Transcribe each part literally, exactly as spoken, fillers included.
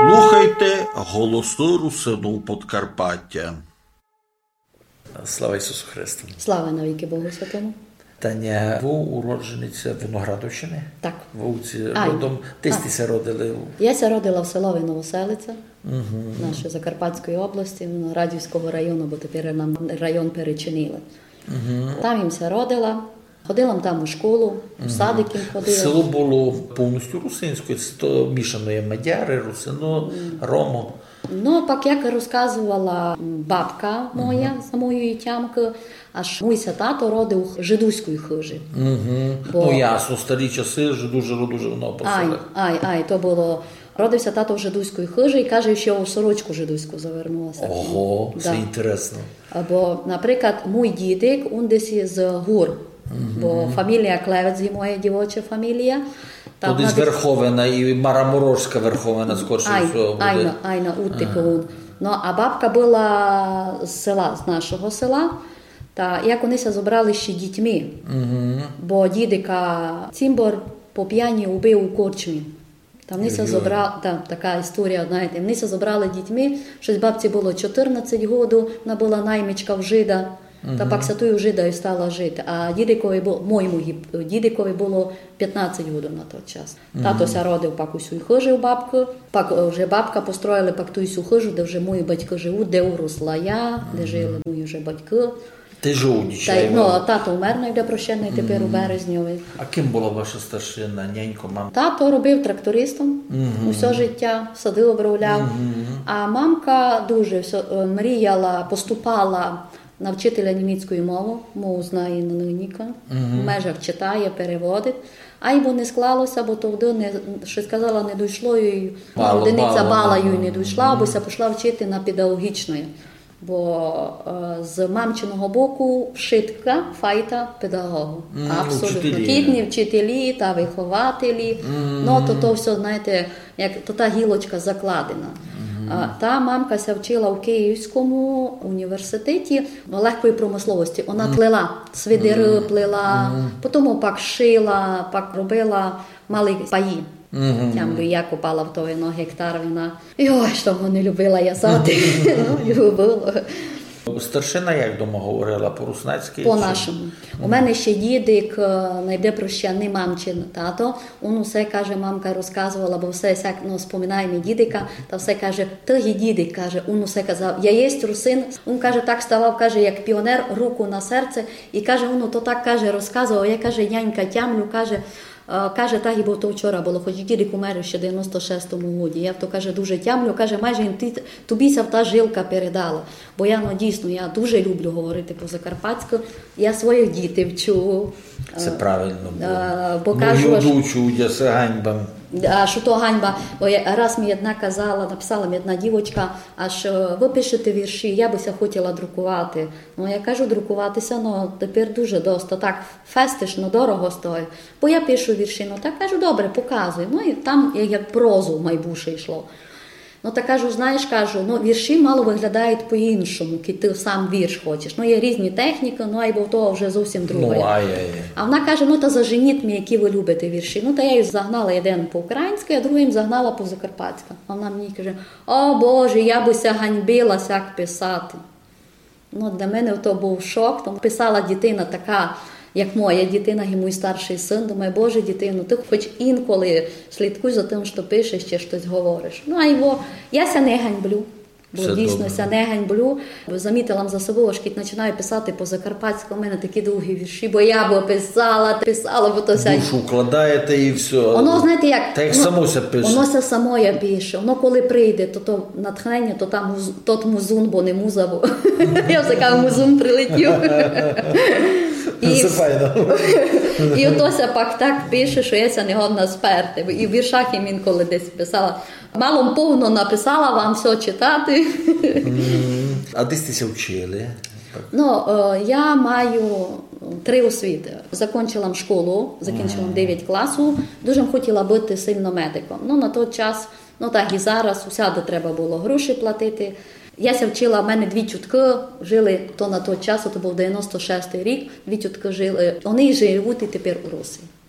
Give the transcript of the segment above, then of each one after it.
Слухайте голосу Русину Подкарпаття. Слава Ісусу Христу. Слава навіки Богу Святому. Таня, ви уроджениця Виноградовщини? Так. Вовці родом. Ти стися родили? Я родила в селові Новоселиця, угу. нашої Закарпатської області, Радівського району, бо тепер нам район перечинили. Угу. Там їм ся родила. Ходила там у школу, у садики ходила. Село було повністю русинською, це то мішано є мадяри, русино, ромо. Ну, пак як розказувала бабка моя, uh-huh. за моєю тямкою, аж мій тато родив жидуської хижі. Uh-huh. Бо... Ну, ясно, старі часи, дуже, дуже воно по селах. Ай, ай, ай, то було... Родився тато в жидуської хижі і каже, що у сорочку жидуську завернулася. Ого, да. Це інтересно. Бо, наприклад, мій дідик, він десь з гур. Uh-huh. Бо фамілія Клевець є моя дівоча фамілія. Туди з Верховина і Мараморожська Верховина скорше ай, всього буде. Айна, айна, Уттиковун. Ну, а бабка була з села, з нашого села. Та як вонися зібрали ще дітьми. Uh-huh. Бо дідика Цимбор по п'яні убив у корчмі. Там вони зібрали, та, така історія, знаєте, вони зібрали дітьми, щось бабці було чотирнадцять років, вона була наймичка в жида. Uh-huh. Та пак сатою жидою стала жити. А дідикові було, моєму дідикові було п'ятнадцять років на той час. Uh-huh. Тато ся родив пак усю хижу бабку. Пак вже бабка построїла пак ту усю хижу, де вже мої батьки живуть, де уросла я, uh-huh. де жили мої вже батьки. Ти жовнічай. Ну, тато умер найде прощений тепер uh-huh. у Березньові. А ким була ваша старшина, нянько, мама? Тато робив трактористом uh-huh. усе життя, сади обробляв. Uh-huh. А мамка дуже все, мріяла, поступала на вчителя німецької мови, мову знає на ниніка, uh-huh. в межах читає, переводить. А й бо не склалося, бо тоді, не, що сказала, не дійшло, і одиниця бала їй не дійшла, uh-huh. бо ся пішла вчити на педагогічної. Бо е, з мамчиного боку вшитка, файта, педагогу. Mm, абсолютно. Кітні вчителі та вихователі. Mm. Ну, то то все, знаєте, як то та гілочка закладена. Mm. А, та мамка ся вчила в Київському університеті легкої промисловості. Вона mm. плела, свидири mm. плела, mm. потім пак шила, пак робила малі паї. Mm-hmm. Там би я купала в той на гектар вина. Йой, що не любила я сади. Любила. Старшина як дома говорила? По-руснацьки? По-нашому. Mm-hmm. У мене ще дідик, найде прощаний мамчин тато. Він усе, каже, мамка розказувала, бо все, як, ну, споминає мій дідика, та все каже, ти є дідик, каже, він усе казав, я єсть русин. Він, каже, так ставав, каже, як піонер, руку на серце. І, каже, він то так, каже, розказував, я, каже, нянька тямлю, каже, каже, так і бо то вчора було, хоч дідик умер ще в дев'яносто шостому годі. Я то, каже, дуже тямлю, каже, майже тобі ся та жилка передала. Бо я, ну, дійсно, я дуже люблю говорити по-закарпатську. Я своїх дітей вчу. Це правильно було. Бо кажу, мою дучу, я це ганьба. А що то ганьба? Бо я, раз мені одна казала, написала мені одна дівочка, аж ви пишете вірші, я би ся хотіла друкувати. Ну, я кажу, друкуватися, ну, тепер дуже доста, так, фестишно, дорого стоїть. Бо я пишу вірші, ну, так кажу, добре, показуй. Ну, і там як прозу в майбуше йшло. Ну, так кажу, знаєш, кажу, ну, вірші мало виглядають по-іншому, коли ти сам вірш хочеш. Ну, є різні техніки, ну, а й бо того вже зовсім друге. Ну, ай-яй. А вона каже, ну, та заженіть мені, які ви любите вірші. Ну, та я їх загнала один по-українськи, а другим загнала по-закарпатськи. А вона мені каже, о, Боже, я би ся ганьбила сяк писати. Ну, для мене то був шок. Тому писала дитина така, як моя дитина і мій старший син, думаю, Боже, дитину, ти хоч інколи слідкуй за тим, що пишеш, чи щось говориш. Ну, а його, я ся не ганьблю, бо все дійсно добре. ся не ганьблю. Замітила за собою, аж коли починаю писати по-закарпатську, у мене такі довгі вірші, бо я б писала, писала, бо то ся... Душу вкладаєте і все. Воно, знаєте, як... Та як само ся пише. Воно ся само я пише. Воно коли прийде, то, то натхнення, то там тот музун, бо не муза, бо я все кажу, музун прилетів. І, і отося пак так пише, що я ся не годна сперти. І в віршах я інколи десь писала. Малом повно написала вам все читати. А де стися вчили? Ну, я маю три освіти. Закінчила школу, закінчила дев'ять класів. Дуже хотіла бути сильно медиком. Ну, на той час, ну так і зараз, усяде треба було гроші платити. Я ся вчила, в мене дві тітки жили, то на той час, то був дев'яносто шостий рік, дві тітки жили, вони живуть і тепер у Русі.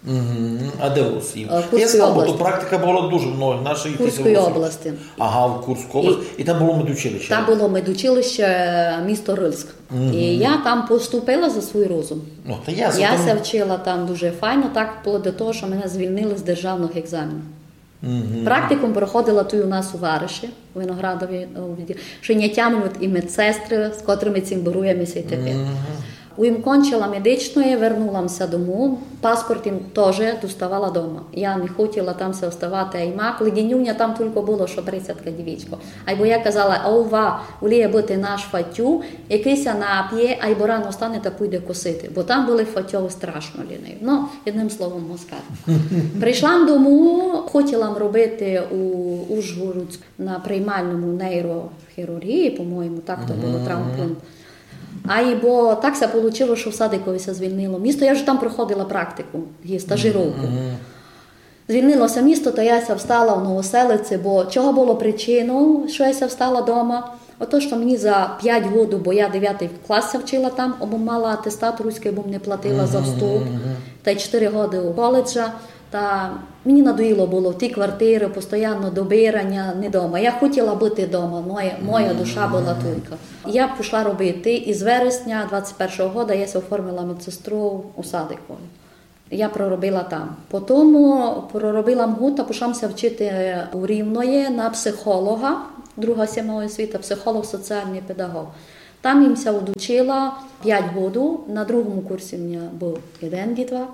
Угу. А де в Росії? Курської Я знав, бо області. то практика була дуже много наших. В Курської області. Ага, в Курську область. І, і там було медучилище. Там було медучилище місто Рильськ. Mm-hmm. І я там поступила за свій розум. Ну, та я я там... се вчила там дуже файно, так вплоть до того, що мене звільнили з державних екзаменів. Mm-hmm. Практикум проходила тут у нас у Вариші, у Виноградові, що не тямлють і медсестри, з котрими цим боруємося і тепер. Mm-hmm. Уїм кончила медичної, вернулася дому, паспорт їм теж доставала вдома. Я не хотіла там се оставати, а й мак, легенюня там тільки було, що тридцятка дівічко. А й бо я казала, а ува, уліє бути наш фатю, якийсь нап'є, а й бо рано встане та пойде косити. Бо там були фатьови страшно ліниві. Ну, одним словом, москаль. Прийшла дому, хотіла робити у Ужгородську на приймальному нейрохірургії, по-моєму, так то було травмплин. А і бо так се вийшло, що в Садикові се звільнило місто. Я вже там проходила практику, стажировку. Mm-hmm. Звільнилося місто, то я се встала в Новоселиці, бо чого було причиною, що я се встала вдома? Ото, що мені за п'ять років, бо я дев'ятий клас се вчила там, або мала атестат руський, бо не платила mm-hmm. за вступ, та й чотири роки у коледжа. Та мені надоїло було в тій квартирі, постійно добирання, не вдома. Я хотіла бути вдома, моя, моя душа була тільки. Я пішла робити, і з вересня двадцять першого року я оформила медсестру у Садикові. Я проробила там. Потім проробила МГУ та пішла вчити у Рівної на психолога, друга сімейна освіта, психолог, соціальний педагог. Там їмся удучила п'ять років, на другому курсі в мене був один дітвак.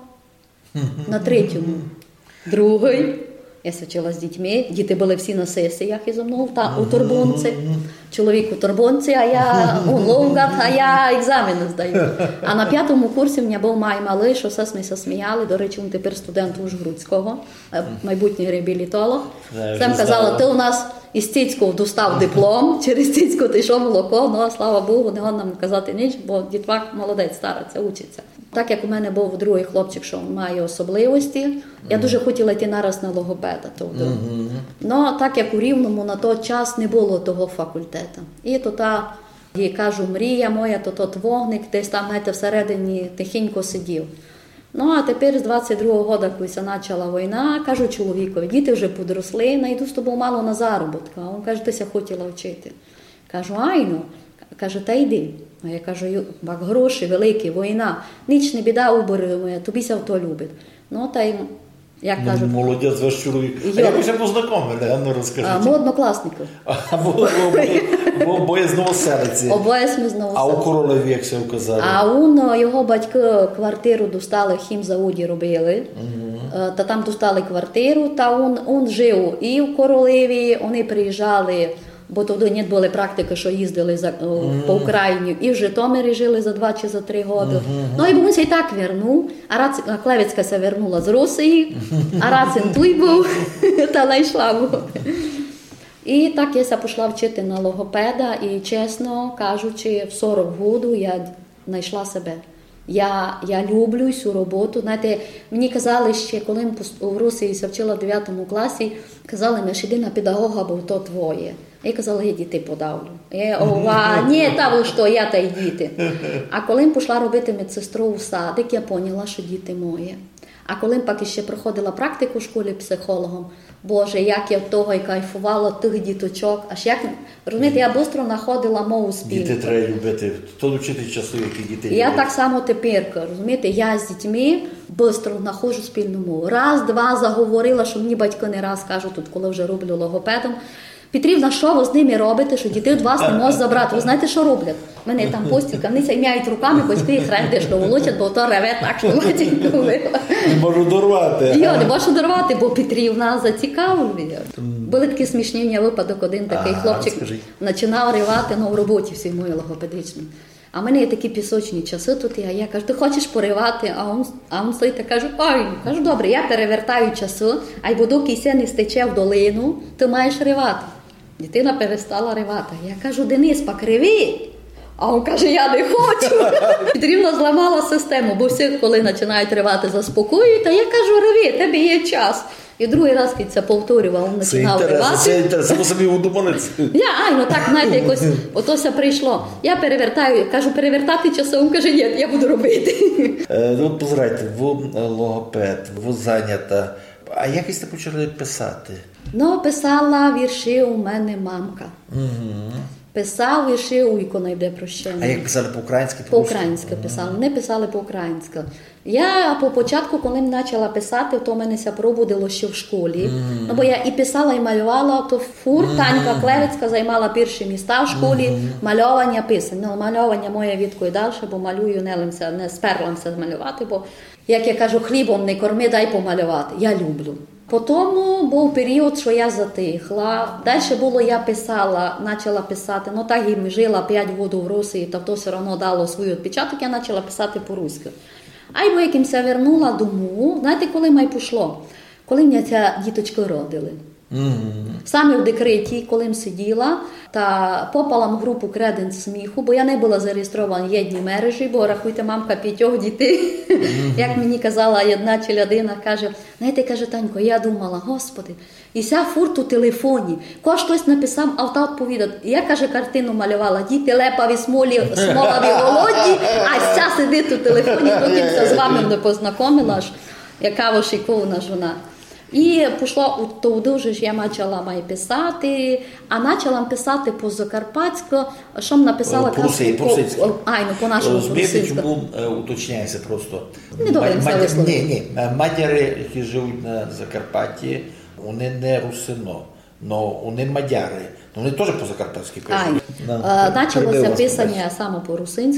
На третьому другий. Я вчила з дітьми. Діти були всі на сесіях із мною та у турбунці. Чоловік у турбунці, а я у лонгат, а я екзамени здаю. А на п'ятому курсі в мене був май малий, що все ми сміяли. До речі, він тепер студент Ужгородського, майбутній реабілітолог. Сам казала, ти у нас із Цицького достав диплом, через Цицьку ти йшов молоко, ну, слава Богу, не он нам казати ніч, бо дітвак молодець, стариться, учиться. Так як у мене був другий хлопчик, що має особливості, mm-hmm. я дуже хотіла йти нараз на логопеда. Mm-hmm. Но так як у Рівному на той час не було того факультету. І то та, я кажу, мрія моя, то тот вогник, десь там, знаєте, всередині тихенько сидів. Ну, а тепер з двадцять другого року, коли почала війна, кажу чоловікові, діти вже подросли, найду з тобою мало на заробітку. А він каже, ти ся хотіла вчити. Кажу, айно. Каже, та йди. А я кажу, бак гроші великі, війна, ніч не біда, убори моя, тобі ся в то любить. Ну, та й, як ну, кажуть... Молодець, ваш чоловік. А як ви ще познайомили, а ну розкажіть. А, ми однокласники. А, бо, бо, бо обоє з Новоселиці. Обоє ми з Новоселиці. А у Королеві, як се вказали? А он, його батьки квартиру достали, хімзаводі робили. Угу. Та там достали квартиру, та він, він жив і в Королеві, вони приїжджали, бо тоді не були практики, що їздили за, mm-hmm. по Україні, і в Житомирі жили за два чи за три роки. Mm-hmm. Ну і він се і так вернув, а Рац... Клевецька се вернула з Росії, а Рацин той був, та знайшла був. І так я се пішла вчити на логопеда, і чесно кажучи, в сорок років я знайшла себе. Я, я люблю цю роботу. Знаєте, мені казали ще, коли в Росії я вчила в дев'ятому класі, казали мені, що йди на педагога, бо то твоє. Я казала, я дітей подавлю. Я, ова, ні, та ви що, я та й діти. А коли пішла робити медсестру у садик, я поняла, що діти мої. А коли пак ще проходила практику в школі психологом, Боже, як я від того і кайфувала, тих діточок. Аж як, розумієте, я швидко знаходила мову спільну. Діти треба любити. То вчити часу, які діти Я люблять. так само тепер, розумієте, я з дітьми швидко знаходжу спільну мову. Раз, два заговорила, що мені батьки не раз кажуть, тут, коли вже роблю логопедом, Петрівна, що ви з ними робите, що дітей від вас не можуть забрати? Ви знаєте, що роблять? У мене там постілька, вони сяймяють руками, батьки їх рендешно волочать, бо то реве так, що матінку вила. Не можу дорвати. Я не можу дорвати, бо Петрівна зацікавлює. Були такі смішні у мене випадок, один такий а, хлопчик розкажи. починав ривати, ну, в роботі всій моїй логопедичній. А в мене є такі пісочні часи тут, а я кажу, ти хочеш поривати? А він, а він стоїть і каже, ой, кажу, добре, я перевертаю часи, а й буду кися не стече в долину, ти маєш ривати. Дитина перестала ривати. Я кажу, Денис, пак риви. А він каже, я не хочу. Підрівно зламала систему, бо всі, коли починають ривати, заспокоюють, а я кажу, реви, тебе є час. І другий раз, коли це повторював, він починав ривати. Це інтерес, це собі удумали. Я, ай, ну так, знаєте, якось, отося прийшло. Я перевертаю, кажу, перевертати часом, він каже, ні, я буду робити. Е, ну, позирайте, ви логопед, ви зайнята. А як ви почали писати? Ну, писала вірші у мене мамка. Угу. Писав вірші у «Ікона йде прощення». А як писали по-українськи? По-українськи писали, не писали по-українськи. Я по початку, коли почала писати, то в мене ся пробудило ще в школі. Mm-hmm. Ну, бо я і писала, і малювала, то фур, mm-hmm. Танька Клевецька займала перші міста в школі, mm-hmm. мальовання, писання. Ну, мальовання моє відко і далі, бо малюю, не лимся, не сперлимся змалювати, бо, як я кажу, хлібом не корми, дай помалювати. Я люблю. Потім був період, що я затихла. Далі було, я писала, почала писати. Ну так і жила п'ять років в Росії, то то все одно дало свій відпечаток, я почала писати по-руськи. А й бо яким я вернула дому, знаєте, коли май пішло? Коли мене ця діточка родили. Mm-hmm. Саме в декреті, коли я сиділа, та попала в групу «Креденс сміху», бо я не була зареєстрована в єдній мережі, бо, рахуйте, мамка п'ятьох дітей. Mm-hmm. Як мені казала одна челядина, каже, знаєте, каже, Танько, я думала, господи, і ся фурт у телефоні, ко хтось написав, а та відповідає. Я, каже, картину малювала, діти лепаві, смолі, смолові, голодні, а ся сидить у телефоні, потім з вами не познайомила, яка вошикована жона. І пішло туди, ж я почала май писати, а почала писати по-закарпатську, що написала по-русинську. Ай, ну по-нашому по-русинську. Чому уточняється просто? Не добре, не висловлю. Ні, ні, мадяри, які живуть на Закарпатті, вони не русино, но вони мадяри. Вони теж по-закарпатськи пишуть. Ай, почалося писання саме по-русинську.